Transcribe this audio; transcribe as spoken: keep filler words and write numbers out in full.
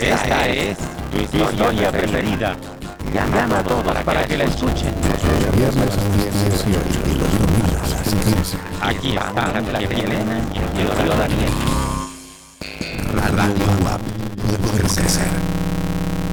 Esta es tu historia preferida. Llama a todos para que la escuchen. Los viernes a las dieciocho y los domingos a las quince. Aquí está la que viene y el Daniel.